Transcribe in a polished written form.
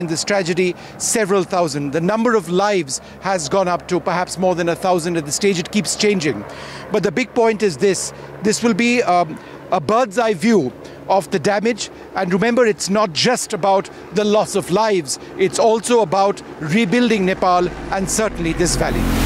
In this tragedy, several thousand. The number of lives has gone up to perhaps more than 1,000 at the stage. It keeps changing. But the big point is this. This will be a bird's eye view of the damage. And remember, it's not just about the loss of lives. It's also about rebuilding Nepal and certainly this valley.